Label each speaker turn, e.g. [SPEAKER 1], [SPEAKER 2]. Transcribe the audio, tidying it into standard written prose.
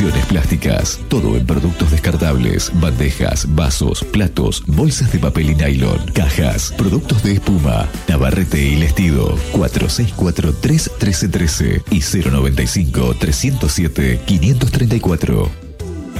[SPEAKER 1] Soluciones Plásticas. Todo en productos descartables, bandejas, vasos, platos, bolsas de papel y nylon, cajas, productos de espuma, Navarrete y Lestido. 4643-1313 y 095-307-534.